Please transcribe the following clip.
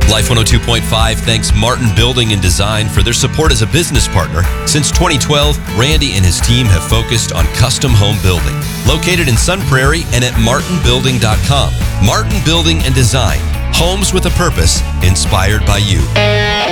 Life 102.5 thanks Martin Building and Design for their support as a business partner. Since 2012, Randy and his team have focused on custom home building. Located in Sun Prairie and at martinbuilding.com. Martin Building and Design. Homes with a purpose, inspired by you.